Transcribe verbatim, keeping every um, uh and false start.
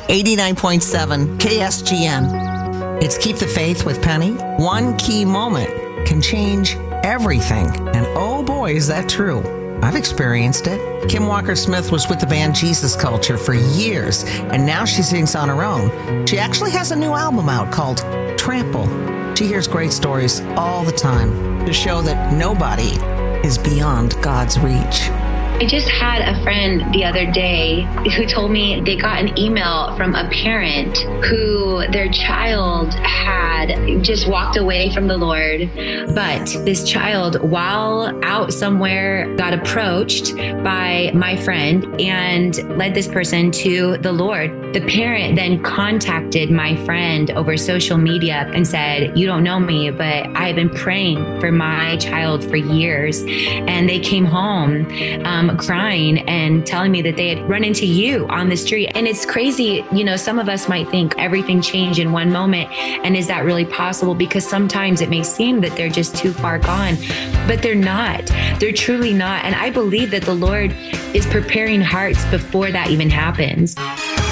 eighty-nine point seven K S G N. It's Keep the Faith with Penny. One key moment can change everything. And oh boy, is that true. I've experienced it. Kim Walker-Smith was with the band Jesus Culture for years, and now she sings on her own. She actually has a new album out called Trample. She hears great stories all the time to show that nobody is beyond God's reach. I just had a friend the other day who told me they got an email from a parent who their child had just walked away from the Lord. But this child, while out somewhere, got approached by my friend and led this person to the Lord. The parent then contacted my friend over social media and said, "You don't know me, but I have been praying for my child for years." And they came home um, crying and telling me that they had run into you on the street. And it's crazy. You know, some of us might think everything changed in one moment. And is that really possible? Because sometimes it may seem that they're just too far gone, but they're not. They're truly not. And I believe that the Lord is preparing hearts before that even happens.